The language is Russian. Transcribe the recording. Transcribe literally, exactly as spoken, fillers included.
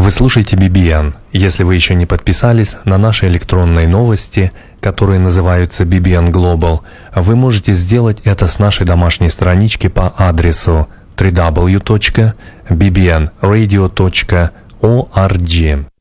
Вы слушаете би би эн. Если вы еще не подписались на наши электронные новости, которые называются би би эн Global, вы можете сделать это с нашей домашней странички по адресу дабл ю дабл ю дабл ю точка би би эн радио точка орг.